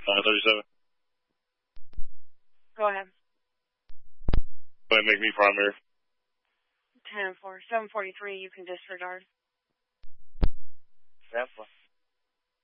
37. Go ahead. Go ahead and make me primary. 10-4. 743, you can disregard. 10-4.